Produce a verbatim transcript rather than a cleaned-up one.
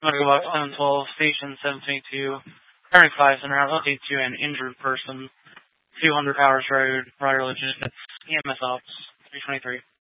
Medical Box seven twelve, Station seven twenty-two, Current five Center, update to an injured person, two hundred Powers Road, Rider Logistics, E M S Ops, three twenty-three.